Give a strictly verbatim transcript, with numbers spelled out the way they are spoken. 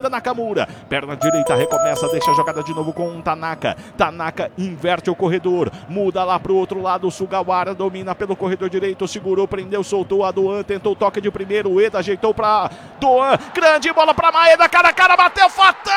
Maeda Nakamura. Perna direita, recomeça, deixa a jogada de novo com o Tanaka. Tanaka inverte o corredor, muda lá pro outro lado. O Sugawara domina pelo corredor direito, segurou, prendeu, soltou a Doan, tentou o toque de primeiro. O Eda ajeitou pra Doan. Grande bola pra Maeda, cara a cara, bateu fatal!